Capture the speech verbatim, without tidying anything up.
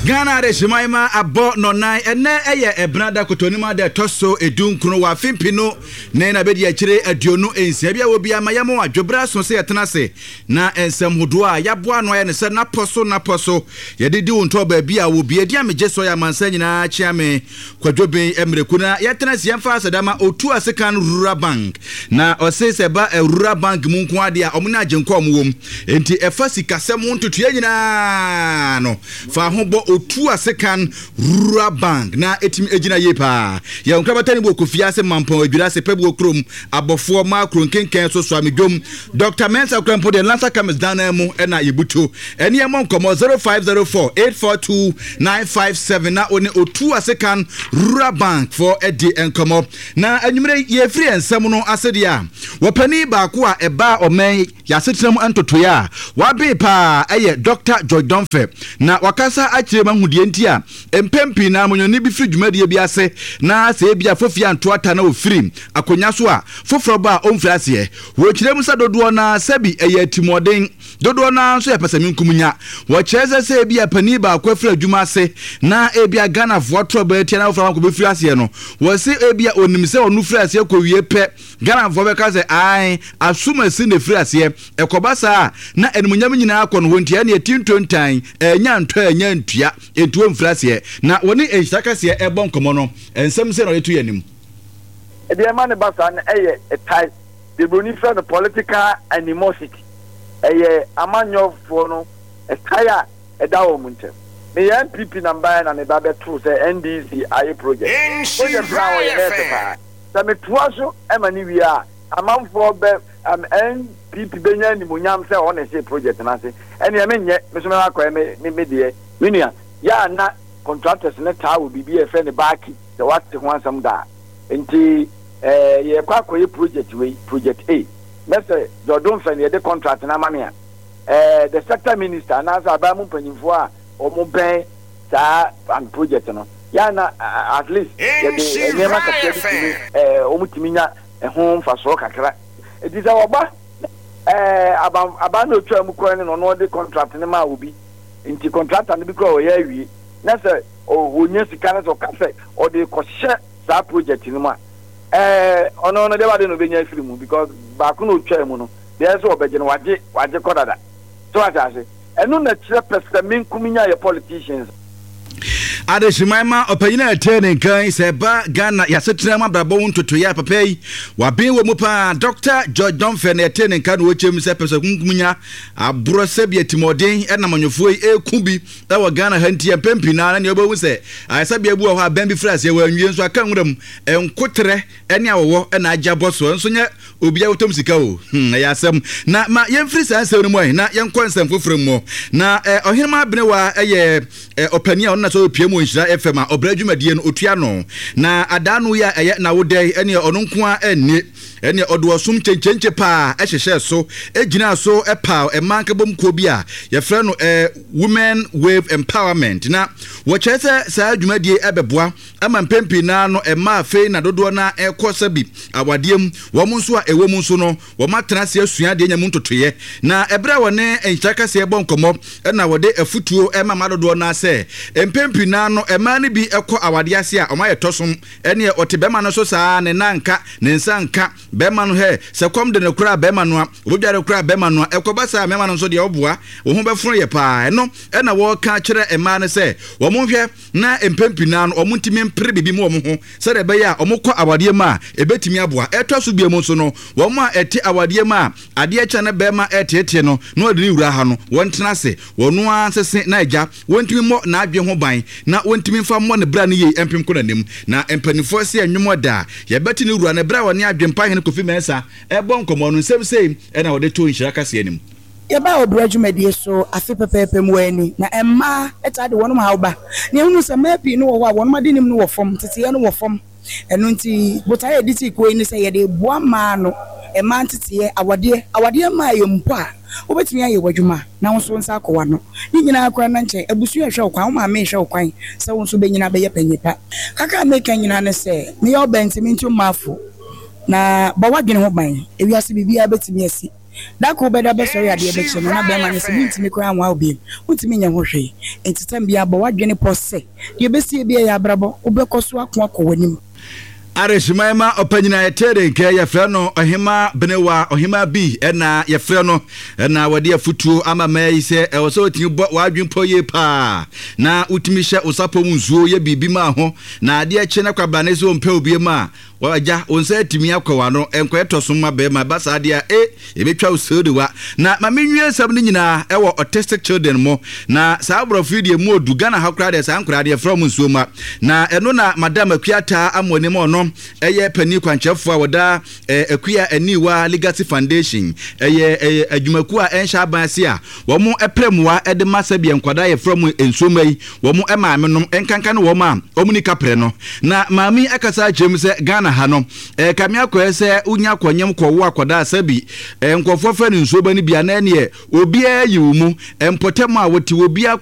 Ghana de Shimaima abo no nine ene eye ebrada kotonima de toso edunkunu wa fimpino ne na bedi akire aduonu ensia bia obi amayamo adwobra so se yetenase na ensem hodo a yaboa no ye ne se na poso na poso ye didi wonto ba bia wo bia dia mejeso ya mansa nyina chiame kwadwoben emrekuna yetenase yemfa asadama otu asekan rural bank na osese ba rural bank munko ade a omuna agenko omwom enti efa sikasem ntoto nyina no fa hobo otu asekan rural bank na etimi ejina yepa ya onkrabatani bo kofia se mampon adwira se pebu okrom abofo makro nkenken so so amedwom Doctor Mensa Krampo de Lancer Camis dana mu na yebuto ene ye mon komo zero five zero four eight four two nine five seven na oni otu asekan rural bank for edi enkomo na anwumre ye free ensem no asede a wopani ba ko a eba omen ya setrem antoto ya wabe pa eye Doctor George Donfe na wakasa akire mahudie nti a empempi na monyoni bi firi dwumadie bi ase na se bia fofia anto ata na ofiri akonya so a foforo ba omfrase wo kire musa dodo na sabi eye timoden dodo na so ya pasami nkumunya wo cheze se bia pani ba kwa firi adwuma ase na e bia Ghana voto ba tia na ofra ko be firi ase no wo se e bia onimse onu firi ase ko wie pe Ghana vo be ka se ai asuma si ne firi ase ekobasa na enumunyam nyina akọ no wontia na etintontan enya nto enya ntua entuo mfrase na woni enhyakase ebon komo no ensem se no yetu yanim e de man basa na eye etai the broni friend the political animosity eye amanyo fo no etai a eda wo muntem me yan P P number na me ba beto se N D C I project so the flower yetepa so me tuaso e mani wi a amanfo be am N P P benya ni munyam se on e project na se ene me nye me so me akọ me me de minia ya na contractors na ta wo bibi e fe ne baaki the what the one some da enti eh ye kwa koye project we project A mese Jordan fe ne de contract na mame a eh the sector minister na za ba mu panyimfo a omo ben sa an project no ya na uh, at least ye de ne ma ka eh omo timinya ehon fa so kakra edi za oba eh aba aba no twa mu ko ne no no de contract ne ma obi inti contractor ne bi ko ya wi na se onye sika na so ka se o de ko hye sa project ni ma eh ono no de ba de no benya firi mu because ba ko no twa mu no there so obeje no waje waje kodada so atase enu na kire pesa min kuminya ye politicians Ade Shimaima opanyina atene kan se ba Ghana ya setrema brabo ntoto ya papai wa bin wo mu pa Doctor George Donfe na atene kan wo chem se pesa kunkumunya aburo se bia timoden e na manyofo e kubi e wa Ghana hanti empempi na na obawu se ayesa bia bu ho aban bi frase wa nwie nso aka nwuram enkotre ene awowo e na agya boso nso nya obi awotom sika o hmm ya asem na ma yemfiri sanse no mo na yenkɔ nsem foforo mo na ohirima bene wa eye opania ona so pie mo nhira F M a obradwumadie no otua no na adanu ya eye na wodai ene ono nko a enne ene odo osum chenchenche pa ehhehye so egina so epa emanka bom ko bi a ye frɛ no eh women wave empowerment na wo chese sa adwumadie ebeboa ama mpempi na no ema afei na dodo na ekosa bi awadiem wo mo nso a ewo mo nso no wo matena se asua de nyam ntotoye na ebra wone enhyaka se ebon komo na wode afutuo ema madodo na se empempi na no ema ne bi ekɔ awade ase a ɔma yɛ tosom ene ɔte bema no so saa ne nanka ne nsanka bema no he se kom de ne kura bema no a obodware kura bema no ekɔba saa bema no so de ɔboa wo ho bɛforo yɛ paa ɛno ɛna wɔ ka kyerɛ ema ne se wo mo hwɛ na empempi na no ɔmo ntimi mpre bibi mu wo ho se de bɛyɛ a ɔmo kɔ awade ma ebetimi aboa ɛtɔ so bia mu so no wo mo a ɛte awade ma ade ɛkyɛ ne bema ɛtete no no ɔde ne wura ha no wɔntena se wɔno ansese na agya wɔntimi mmɔ na adwe ho ban na wɔntimi mfa mmɔ ne bra ne yie empem ko nanim na empanifo se anwumo da yɛbɛte ne wura ne bra wɔne adwempa hene Kofi Mensa ɛbɔ nkɔmɔ no nsɛm sei ɛna wɔde to nhyira kase anim yɛba obradwumadie so afi pepepe mu ani na ɛma ɛta de wɔnom hawba ne ehunu sɛ mapi no wɔ hɔ a wɔnom ade nim no wɔ fam tete no wɔ fam ɛno nti botae editi koi ne sɛ yɛde boa maa no ɛma tete awade awade ma yɛ mpo a obetumi aye wadwuma na wonso nsa akɔwa no ni nyina akora na nkyɛ abusu ahwɛ okwan wo ma me hwɛ okwan sɛ wonso benyina bɛyɛ panyipa kaka meka nyina ne sɛ me yɛ obentimi ntu mafo na ba wadwene ho ban ewiase bibia betumi asi da ko beda be sorry ade be che no na be ma ne se ntimi kra nwa obi ntimi nya ho hwe entitam bia bo wadwene pose de be sie bia ya brabo obekoso akon akwanim Areshimaima opanyina yetere nke yefre no ohima benewa ohima bi ena yefre no na wade afutuo ama mai se e wo so tin bo wadwempo ye pa na utimi hye usapo mu nzuo ye bibi ma ho na ade a che na kwabra ne so mpa obi ma waja onse atimi akwa no enkoyeto so ma be ma basa ade a e ebetwa usodewa na mamenwie sam ni nyina e wo autistic children mo na sa abrofo die mu odu Ghana hakra de sa ankra de from nsuo ma na eno na madam akuata amone mo no eye pani kwanchefo a woda akuya aniwa legacy foundation eye adwumaku a ensha abanse a wo mo epremwa ede masabia nkwada ye from nsuo mai wo mo emaame no enkanka no wo ma omunika pre no na maami akasa chem se Ghana hano eh kamia ko se unya kwanyem ko wo akoda asabi eh nkofo fa nsuo bani bia na ne obi ayi wo mu empotem a woti obi